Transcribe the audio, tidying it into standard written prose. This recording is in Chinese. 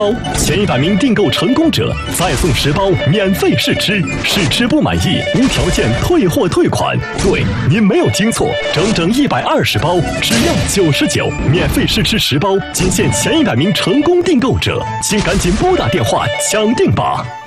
前100名订购成功者再送10包免费试吃，试吃不满意无条件退货退款。对，您没有听错，整整120包，只要99，免费试吃10包，仅限前100名成功订购者，请赶紧拨打电话抢订吧。